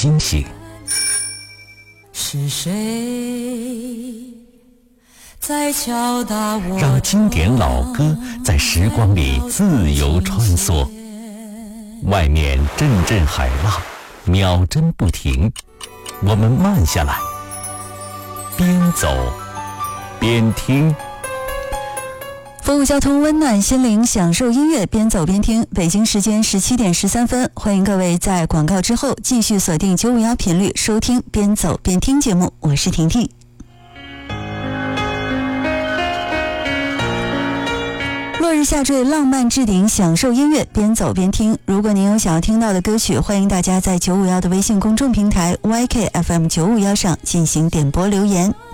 惊醒。 是谁在敲打我？ 让经典老歌在时光里自由穿梭。外面阵阵海浪，秒针不停，我们慢下来，边走边听。 服务交通，温暖心灵，享受音乐，边走边听。北京时间17点13分，欢迎各位在广告之后继续锁定951频率收听边走边听节目，我是婷婷。落日下坠，浪漫置顶，享受音乐，边走边听。如果您有想要听到的歌曲，欢迎大家在951的微信公众平台 YKFM951上进行点播留言。